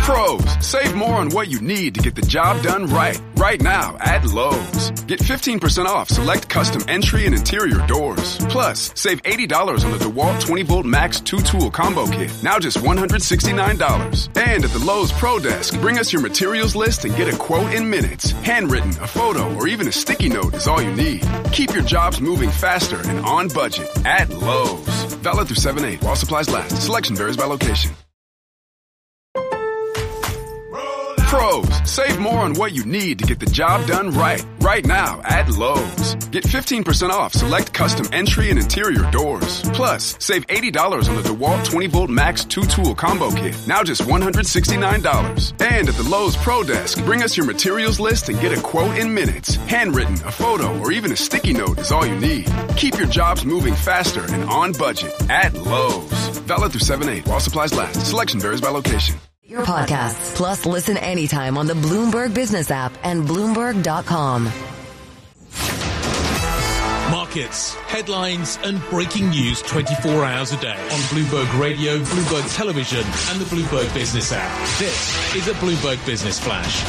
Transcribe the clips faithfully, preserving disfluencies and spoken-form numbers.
Pros, save more on what you need to get the job done right. Right now at Lowe's. Get fifteen percent off select custom entry and interior doors. Plus, save eighty dollars on the DeWalt twenty volt Max two tool combo kit. Now just one hundred sixty-nine dollars. And at the Lowe's Pro Desk, bring us your materials list and get a quote in minutes. Handwritten, a photo, or even a sticky note is all you need. Keep your jobs moving faster and on budget at Lowe's. Valid through seven eight while supplies last. Selection varies by location. Pros, save more on what you need to get the job done right. Right now at Lowe's. Get fifteen percent off select custom entry and interior doors. Plus, save eighty dollars on the DeWalt twenty volt Max two tool combo kit. Now just one hundred sixty-nine dollars. And at the Lowe's Pro Desk, bring us your materials list and get a quote in minutes. Handwritten, a photo, or even a sticky note is all you need. Keep your jobs moving faster and on budget at Lowe's. Valid through seven eight while supplies last. Selection varies by location. Your podcasts, plus listen anytime on the Bloomberg Business app and Bloomberg dot com. Markets, headlines and breaking news twenty-four hours a day on Bloomberg Radio, Bloomberg Television and the Bloomberg Business app. This is a Bloomberg Business Flash.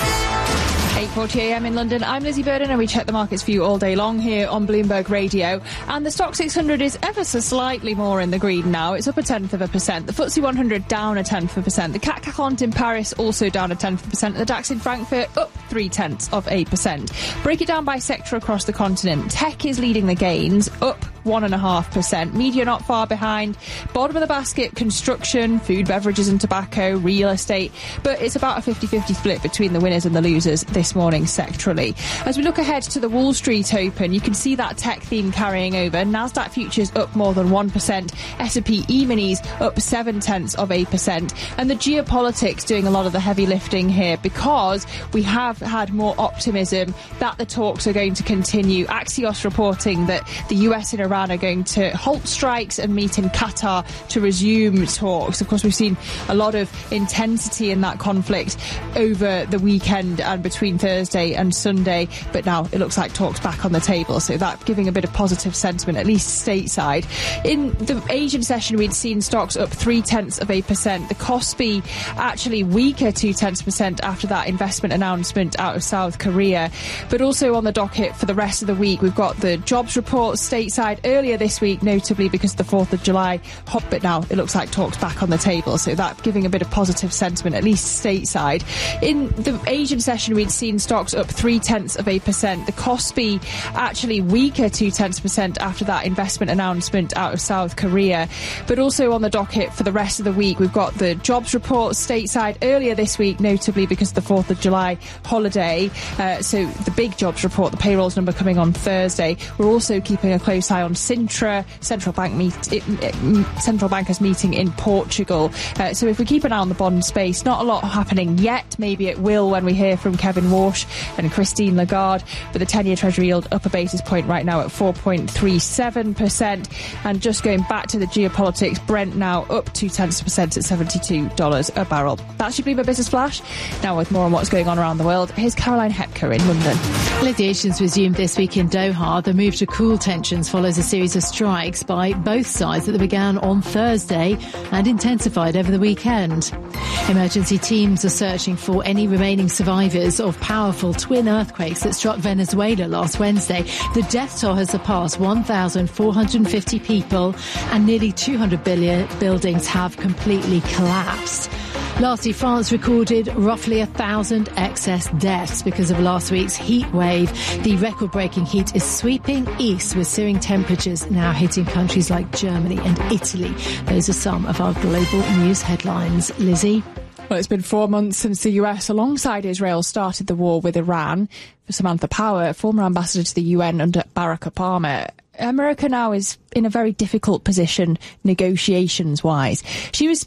eight forty a m in London. I'm Lizzie Burden and we check the markets for you all day long here on Bloomberg Radio. And the Stock six hundred is ever so slightly more in the green now. It's up a tenth of a percent. The F T S E one hundred down a tenth of a percent. The C A C quarante in Paris also down a tenth of a percent. The DAX in Frankfurt up three tenths of a percent. Break it down by sector across the continent. Tech is leading the gains, up one and a half percent. Media not far behind. Bottom of the basket, construction, food, beverages and tobacco, real estate. But it's about a fifty-fifty split between the winners and the losers this morning sectorally. As we look ahead to the Wall Street Open, you can see that tech theme carrying over. Nasdaq futures up more than one percent. S and P E-minis up seven tenths of a percent. And the geopolitics doing a lot of the heavy lifting here because we have had more optimism that the talks are going to continue. Axios reporting that the U S and Iran are going to halt strikes and meet in Qatar to resume talks. Of course, we've seen a lot of intensity in that conflict over the weekend and between Thursday and Sunday, but now it looks like talks back on the table, so that giving a bit of positive sentiment, at least stateside. In the Asian session, we'd seen stocks up three tenths of a percent. The Kospi actually weaker two tenths of a percent after that investment announcement out of South Korea. But also on the docket for the rest of the week, we've got the jobs report stateside earlier this week, notably because of the fourth of July hop, but now it looks like talks back on the table, so that giving a bit of positive sentiment, at least stateside. In the Asian session, we'd seen stocks up three tenths of a percent. The Kospi actually weaker two tenths of a percent after that investment announcement out of South Korea. But also on the docket for the rest of the week, we've got the jobs report stateside earlier this week, notably because of the fourth of July holiday. Uh, so the big jobs report, the payrolls number coming on Thursday. We're also keeping a close eye on Sintra, central bank meet, it, it, central bankers meeting in Portugal. Uh, so if we keep an eye on the bond space, not a lot happening yet. Maybe it will when we hear from Kevin Walsh and Christine Lagarde, but the ten-year Treasury yield up a basis point right now at four point three seven percent. And just going back to the geopolitics, Brent now up two tenths of a percent at seventy-two dollars a barrel. That's your Bloomberg Business Flash. Now with more on what's going on around the world, here's Caroline Hepker in London. Negotiations resumed this week in Doha. The move to cool tensions follows a series of strikes by both sides that began on Thursday and intensified over the weekend. Emergency teams are searching for any remaining survivors of powerful twin earthquakes that struck Venezuela last Wednesday. The death toll has surpassed one thousand four hundred fifty people and nearly two hundred billion buildings have completely collapsed. Lastly, France recorded roughly a thousand excess deaths because of last week's heat wave. The record-breaking heat is sweeping east with searing temperatures now hitting countries like Germany and Italy. Those are some of our global news headlines. Lizzie? Well, it's been four months since the U S, alongside Israel, started the war with Iran. For Samantha Power, former ambassador to the U N under Barack Obama, America now is in a very difficult position negotiations-wise. She was